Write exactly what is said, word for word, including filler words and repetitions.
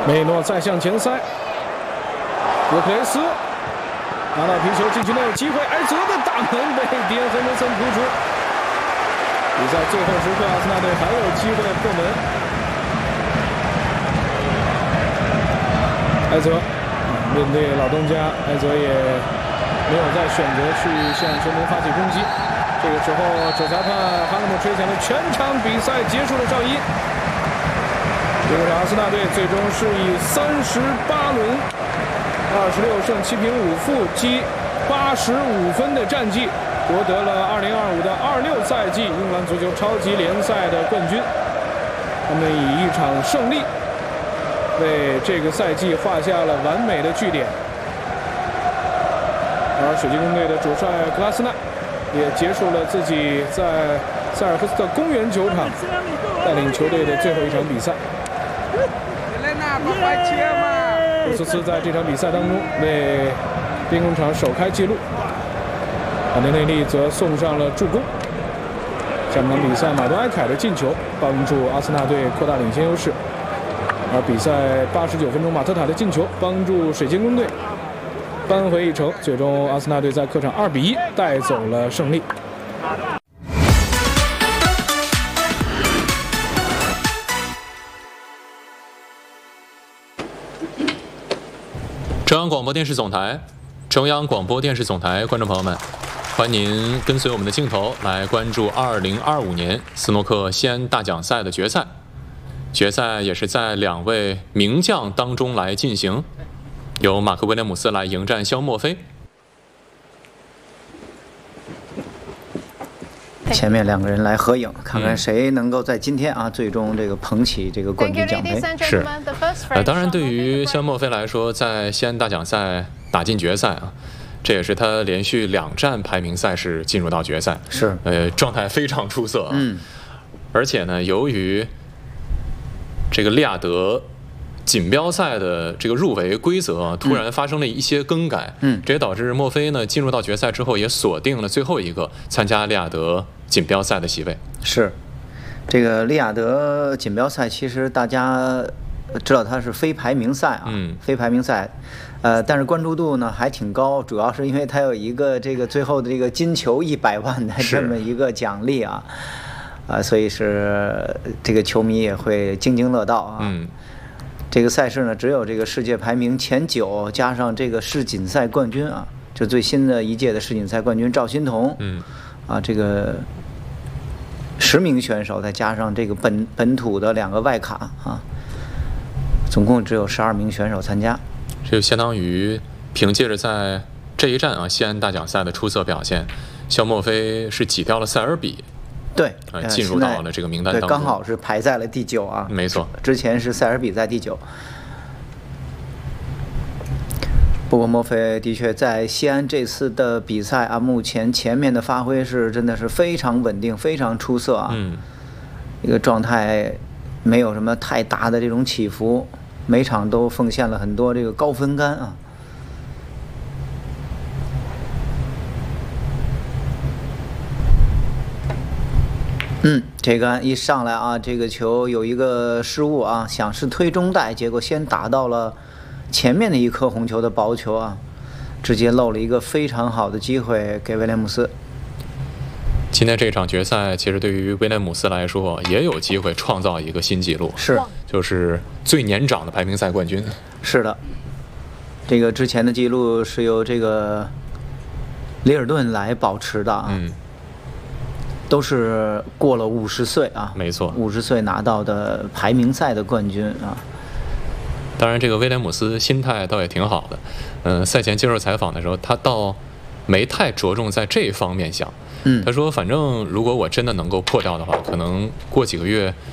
梅诺再向前塞，沃克雷斯拿到皮球，禁区内有机会，埃泽的大门被迪恩·亨德森扑出。比赛最后时刻，阿森纳队还有机会破门。埃泽面对老东家，埃泽也没有再选择去向球门发起攻击。这个时候，主裁判哈勒姆吹响了全场比赛结束的哨音。结果，阿森纳队最终是以三十八轮、二十六胜七平五负积八十五分的战绩，夺得了二零二五的二六赛季英格兰足球超级联赛的冠军。他们以一场胜利为这个赛季画下了完美的句点。而水晶宫队的主帅格拉斯纳也结束了自己在塞尔福斯特公园球场带领球队的最后一场比赛。布斯斯在这场比赛当中为兵工厂首开纪录，马丁内利则送上了助攻。下半场比赛，马多埃凯的进球帮助阿森纳队扩大领先优势，而比赛八十九分钟，马特塔的进球帮助水晶宫队扳回一城，最终阿森纳队在客场二比一带走了胜利。 中央广播电视总台，中央广播电视总台观众朋友们，欢迎您跟随我们的镜头来关注二零二五年斯诺克西安大奖赛的决赛。决赛也是在两位名将当中来进行，由马克·威廉姆斯来迎战肖莫菲。 前面两个人来合影，看看谁能够在今天啊最终这个捧起这个冠军奖杯。 是，呃，当然对于肖莫菲来说，在西安大奖赛打进决赛啊，这也是他连续两站排名赛事进入到决赛， 是， 呃，状态非常出色啊。 嗯， 而且呢，由于这个利雅得锦标赛的这个入围规则啊，突然发生了一些更改， 嗯， 这也导致莫菲呢进入到决赛之后，也锁定了最后一个参加利雅得锦标赛的席位。 是，这个利雅得锦标赛，其实大家知道它是非排名赛啊， 嗯， 非排名赛，呃，但是关注度呢还挺高，主要是因为它有一个这个最后的这个金球一百万的这么一个奖励啊，啊、呃，所以是这个球迷也会津津乐道啊。 嗯。 这个赛事呢，只有这个世界排名前九，加上这个世锦赛冠军啊，就最新的一届的世锦赛冠军赵心童， 嗯， 啊，这个十名选手，再加上这个本本土的两个外卡啊，总共只有十二名选手参加。 这就相当于凭借着在这一站啊西安大奖赛的出色表现，肖莫菲是挤掉了塞尔比。 对， 呃，进入到了这个名单当中， 对，刚好是排在了第九啊。 没错， 之前是塞尔比在第九。不过莫菲的确在西安这次的比赛啊，目前前面的发挥是真的是非常稳定，非常出色啊。 嗯， 一个状态没有什么太大的这种起伏，每场都奉献了很多这个高分杆啊。嗯，这个一上来啊，这个球有一个失误啊，想是推中带，结果先打到了前面的一颗红球的薄球啊，直接漏了一个非常好的机会给威廉姆斯。 今天这场决赛，其实对于威廉姆斯来说，也有机会创造一个新纪录， 是， 就是最年长的排名赛冠军。 是的，这个之前的记录是由这个里尔顿来保持的啊。 嗯。 都是过了五十岁啊， 没错， 五十岁拿到的排名赛的冠军啊。 当然，这个威廉姆斯心态倒也挺好的。嗯、呃，赛前接受采访的时候，他倒没太着重在这方面想。 嗯， 他说，反正如果我真的能够破掉的话，可能过几个月